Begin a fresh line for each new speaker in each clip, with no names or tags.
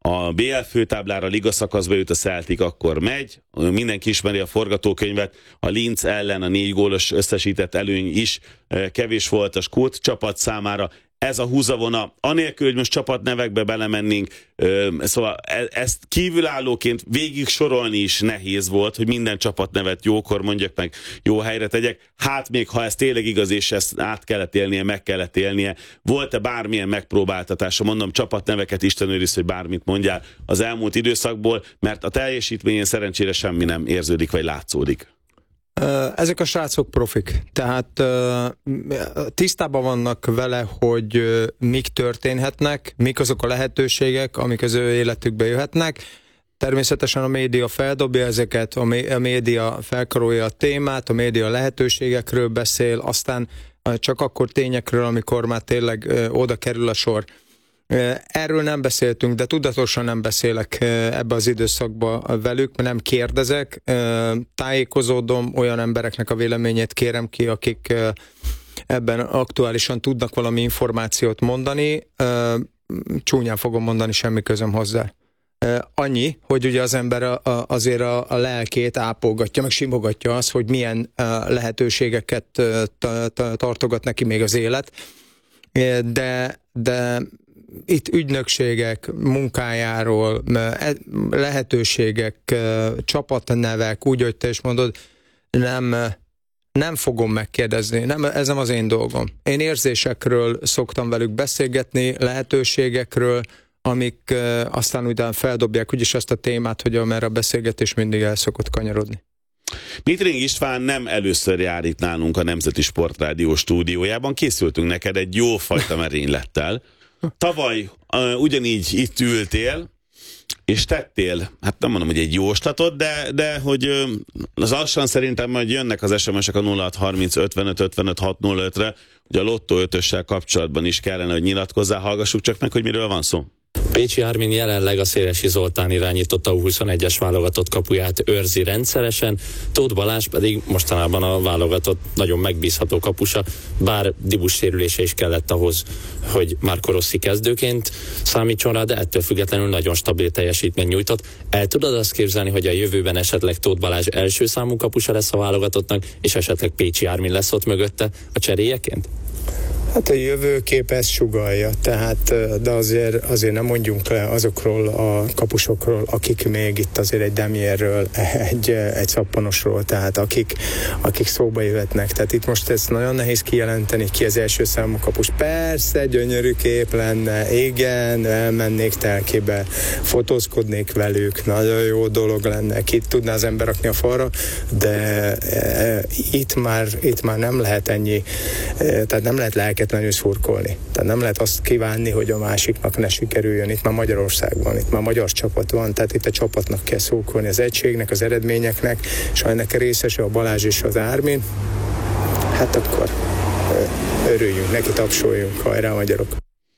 a BL főtáblára, liga szakaszba jut a Celtic, akkor megy. Mindenki ismeri a forgatókönyvet, a Linz ellen a 4 gólos összesített előny is kevés volt a skót csapat számára. Ez a húzavona, anélkül, hogy most csapatnevekbe belemennénk, szóval ezt kívülállóként végig sorolni is nehéz volt, hogy minden csapatnevet jókor mondjak meg, jó helyre tegyek. Hát még ha ez tényleg igaz, és ezt át kellett élnie, meg kellett élnie, volt-e bármilyen megpróbáltatása, mondom csapatneveket, Isten őriz, hogy bármit mondjál az elmúlt időszakból, mert a teljesítményén szerencsére semmi nem érződik, vagy látszódik.
Ezek a srácok profik, tehát tisztában vannak vele, hogy mik történhetnek, mik azok a lehetőségek, amik az ő életükbe jöhetnek. Természetesen a média feldobja ezeket, a média felkarolja a témát, a média lehetőségekről beszél, aztán csak akkor tényekről, amikor már tényleg oda kerül a sor. Erről nem beszéltünk, de tudatosan nem beszélek ebbe az időszakba velük, mert nem kérdezek, tájékozódom, olyan embereknek a véleményét kérem ki, akik ebben aktuálisan tudnak valami információt mondani, csúnyán fogom mondani, semmi közöm hozzá. Annyi, hogy ugye az ember azért a lelkét ápolgatja, meg simogatja az, hogy milyen lehetőségeket tartogat neki még az élet, de itt ügynökségek munkájáról, lehetőségek, csapatnevek, úgy, hogy te is mondod, nem fogom megkérdezni. Ez nem az én dolgom. Én érzésekről szoktam velük beszélgetni, lehetőségekről, amik aztán utána feldobják úgyis azt a témát, hogy amerre a beszélgetés mindig el szokott kanyarodni.
Mitring István nem először jár itt nálunk a Nemzeti Sportrádió stúdiójában. Készültünk neked egy jó fajta merénylettel. Tavaly ugyanígy itt ültél, és tettél, hát nem mondom, hogy egy jóslatot, de hogy az lassan szerintem majd jönnek az SMS-ek a 0630 55 55 605-re, hogy a Lotto 5-össel kapcsolatban is kellene, hogy nyilatkozzál, hallgassuk csak meg, hogy miről van szó.
Pécsi Ármin jelenleg a Szélesi Zoltán irányította U21-es válogatott kapuját őrzi rendszeresen, Tóth Balázs pedig mostanában a válogatott nagyon megbízható kapusa, bár Dibus sérülése is kellett ahhoz, hogy Marco Rossi kezdőként számítson rá, de ettől függetlenül nagyon stabil teljesítmény nyújtott. El tudod azt képzelni, hogy a jövőben esetleg Tóth Balázs első számú kapusa lesz a válogatottnak, és esetleg Pécsi Ármin lesz ott mögötte a cserélyeként?
Hát a jövőkép ezt sugallja, tehát, de azért nem mondjunk le azokról a kapusokról, akik még itt azért egy Demierről, egy Szappanosról, tehát akik szóba jöhetnek. Tehát itt most ez nagyon nehéz kijelenteni, ki az első számú kapus. Persze, gyönyörű kép lenne, igen, elmennék telkébe, fotózkodnék velük, nagyon jó dolog lenne, ki tudná az ember rakni a falra, de itt már nem lehet ennyi, tehát nem lehet lelket nagyon szurkolni. Tehát nem lehet azt kívánni, hogy a másiknak ne sikerüljön. Itt már Magyarország van, itt már magyar csapat van, tehát itt a csapatnak kell szurkolni, az egységnek, az eredményeknek, és ha ennek részese a Balázs és az Ármin, hát akkor örüljünk, neki tapsoljunk, hajrá magyarok!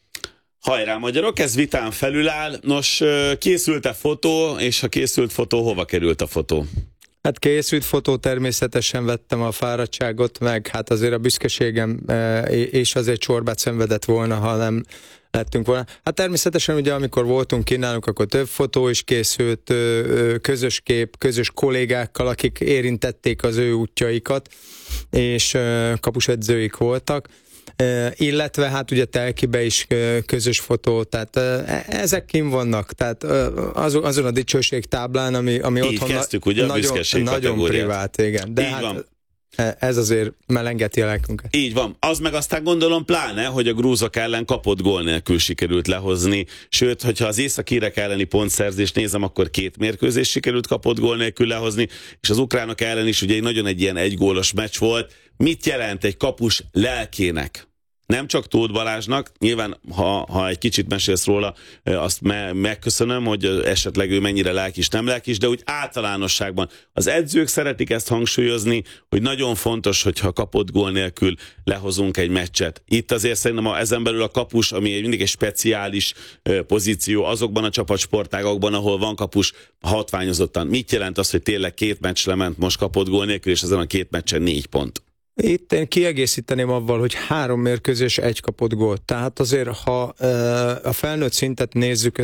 Hajrá magyarok, ez vitán felül áll. Nos, készült-e fotó, és ha készült fotó, hova került a fotó?
Hát készült fotó, természetesen vettem a fáradtságot, meg hát azért a büszkeségem és azért csorbát szenvedett volna, ha nem lettünk volna. Hát természetesen ugye amikor voltunk ki nálunk, akkor több fotó is készült, közös kép, közös kollégákkal, akik érintették az ő útjaikat, és kapusedzőik voltak. Illetve hát ugye telkibe is közös fotó, tehát ezek kim vannak, tehát azon a dicsőség táblán, ami
így
otthon
kezdtük, ugye,
nagyon privát, igen. De hát van. Ez azért melengeti a lelkünket.
Így van. Az meg aztán gondolom pláne, hogy a grúzok ellen kapott gól nélkül sikerült lehozni. Sőt, hogyha az északírek elleni pontszerzést nézem, akkor 2 mérkőzés sikerült kapott gól nélkül lehozni, és az ukránok ellen is ugye nagyon egy ilyen egygólos meccs volt. Mit jelent egy kapus lelkének? Nem csak Tóth Balázsnak, nyilván ha egy kicsit mesélsz róla, azt megköszönöm, hogy esetleg ő mennyire lelkis, nem lelkis, de úgy általánosságban az edzők szeretik ezt hangsúlyozni, hogy nagyon fontos, hogyha kapott gól nélkül lehozunk egy meccset. Itt azért szerintem ezen belül a kapus, ami mindig egy speciális pozíció azokban a csapatsportágokban, ahol van kapus, hatványozottan. Mit jelent az, hogy tényleg 2 meccs lement most kapott gól nélkül, és ezen a 2 meccsen 4 pont?
Itt én kiegészíteném avval, hogy 3 mérkőzés, 1 kapott gólt. Tehát azért, ha a felnőtt szintet nézzük,